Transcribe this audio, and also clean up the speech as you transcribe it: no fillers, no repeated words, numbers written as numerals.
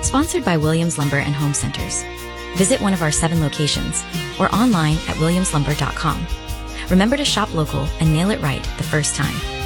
Sponsored by Williams Lumber and Home Centers. Visit one of our 7 locations or online at williamslumber.com. Remember to shop local and nail it right the first time.